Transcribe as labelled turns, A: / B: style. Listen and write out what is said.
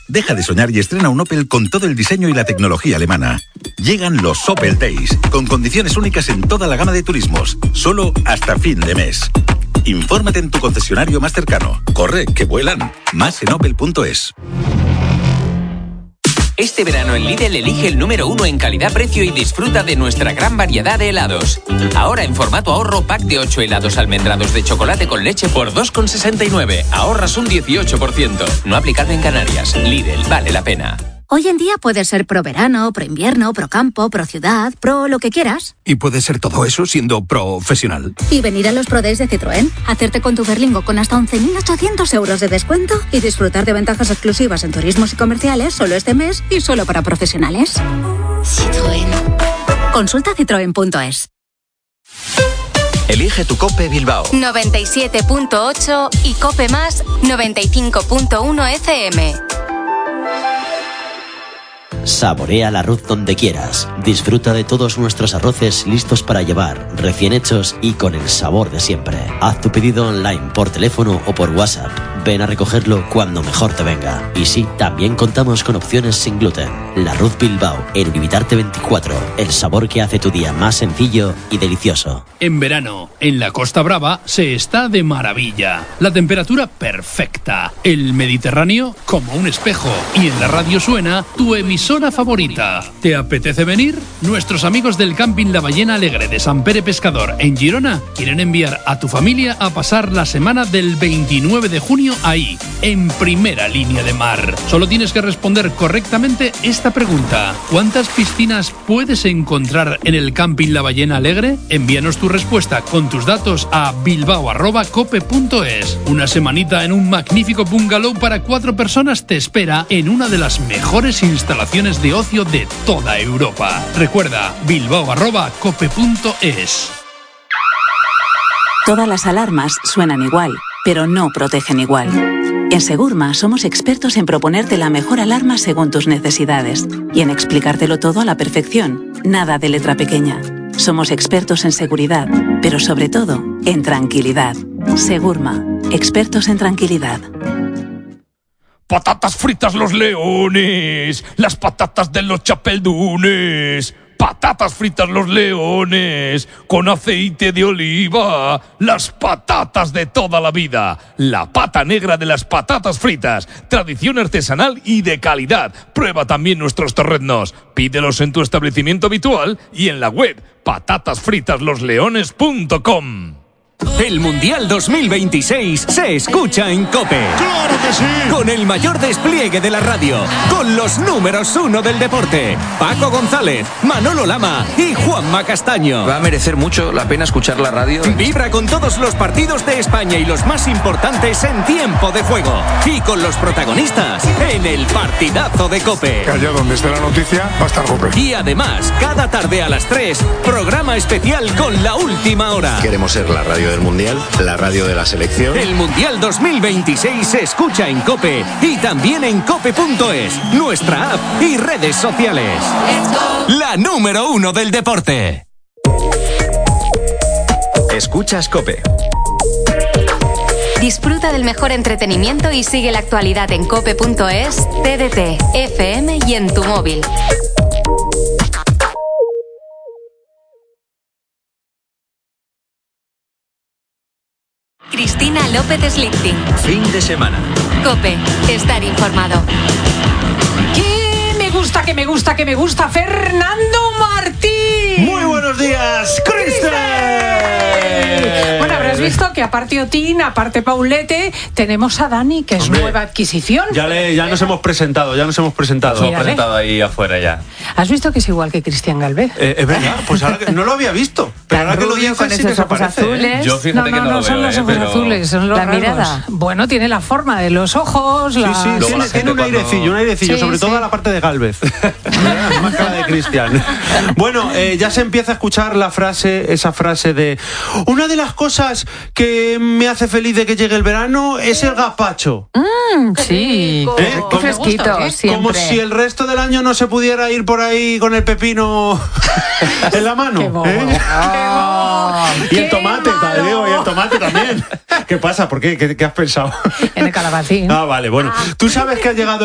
A: Deja de soñar y estrena un Opel con todo el diseño y la tecnología alemana. Llegan los Opel Days, con condiciones únicas en toda la gama de turismos, solo hasta fin de mes. Infórmate en tu concesionario más cercano. Corre, que vuelan. Más en opel.es.
B: Este verano en Lidl elige el número 1 en calidad-precio y disfruta de nuestra gran variedad de helados. Ahora en formato ahorro, pack de 8 helados almendrados de chocolate con leche por 2,69. Ahorras un 18%. No aplicado en Canarias. Lidl, vale la pena.
C: Hoy en día puedes ser pro verano, pro invierno, pro campo, pro ciudad, pro lo que quieras.
D: Y puedes ser todo eso siendo profesional.
C: Y venir a los Pro Days de Citroën, hacerte con tu Berlingo con hasta 11.800 euros de descuento y disfrutar de ventajas exclusivas en turismos y comerciales solo este mes y solo para profesionales. Citroën. Consulta citroen.es.
E: Elige tu COPE Bilbao
F: 97.8 y COPE Más 95.1 FM.
G: Saborea el arroz donde quieras. Disfruta de todos nuestros arroces listos para llevar, recién hechos y con el sabor de siempre. Haz tu pedido online, por teléfono o por WhatsApp. Ven a recogerlo cuando mejor te venga. Y sí, también contamos con opciones sin gluten. La Arroz Bilbao, en Univitarte 24. El sabor que hace tu día más sencillo y delicioso.
H: En verano, en la Costa Brava, se está de maravilla. La temperatura perfecta. El Mediterráneo como un espejo. Y en la radio suena tu emisora favorita. ¿Te apetece venir? Nuestros amigos del Camping La Ballena Alegre de Sant Pere Pescador en Girona quieren enviar a tu familia a pasar la semana del 29 de junio ahí, en primera línea de mar. Solo tienes que responder correctamente esta pregunta: ¿cuántas piscinas puedes encontrar en el Camping La Ballena Alegre? Envíanos tu respuesta con tus datos a bilbao@cope.es. Una semanita en un magnífico bungalow para 4 personas te espera en una de las mejores instalaciones de ocio de toda Europa. Recuerda, bilbao@cope.es.
I: Todas las alarmas suenan igual, pero no protegen igual. En Segurma somos expertos en proponerte la mejor alarma según tus necesidades y en explicártelo todo a la perfección, nada de letra pequeña. Somos expertos en seguridad, pero sobre todo en tranquilidad. Segurma, expertos en tranquilidad.
J: Patatas fritas Los Leones, las patatas de los Chapeldunes. Patatas fritas Los Leones, con aceite de oliva, las patatas de toda la vida. La pata negra de las patatas fritas, tradición artesanal y de calidad. Prueba también nuestros torreznos. Pídelos en tu establecimiento habitual y en la web patatasfritaslosleones.com.
K: El Mundial 2026 se escucha en COPE.
L: ¡Claro que sí!
K: Con el mayor despliegue de la radio, con los números 1 del deporte, Paco González, Manolo Lama y Juanma Castaño.
E: Va a merecer mucho la pena escuchar la radio.
K: Vibra con todos los partidos de España y los más importantes en tiempo de juego. Y con los protagonistas en el partidazo de COPE.
L: Allá donde esté la noticia va a estar COPE.
K: Y además, cada tarde a las 3, programa especial con La Última Hora.
M: Queremos ser la radio del Mundial, la radio de la selección.
K: El Mundial 2026 se escucha en COPE y también en cope.es, nuestra app y redes sociales. La número 1 del deporte.
E: Escuchas COPE.
F: Disfruta del mejor entretenimiento y sigue la actualidad en cope.es, TDT, FM y en tu móvil. Cristina López Slichting.
E: Fin de semana.
F: COPE. Estar informado.
N: ¡Qué me gusta, que me gusta, que me gusta! ¡Fernando Martín!
O: ¡Muy buenos días, Cristel!
N: Bueno, habrás visto que aparte Otín, aparte Paulete, tenemos a Dani, que es nueva adquisición.
O: Ya nos hemos presentado.
P: Nos hemos presentado ahí afuera ya.
N: ¿Has visto que es igual que Cristian Galvez?
O: Es verdad, pues ahora que no lo había visto. Pero ahora que lo dices,
N: con
O: sí
N: esos
O: que se
N: ojos
O: parece.
N: azules.
P: Yo fíjate que no lo
N: son
P: veo,
N: los ojos
P: pero...
N: azules, son los
Q: la
N: rasgos.
Q: mirada.
N: Bueno, tiene la forma de los ojos.
O: Sí, tiene un airecillo, sobre todo a la parte de Galvez. Más cara de Cristian. Bueno, ya se empieza a escuchar esa frase de: una de las cosas que me hace feliz de que llegue el verano es el gazpacho.
Q: Sí, qué fresquito, siempre.
O: Como si el resto del año no se pudiera ir por ahí con el pepino en la mano.
N: Qué bobo.
O: Y el tomate, y el tomate también. ¿Qué pasa? ¿Por qué? ¿Qué has pensado?
N: En el calabacín.
O: Vale, bueno. Tú sabes que ha llegado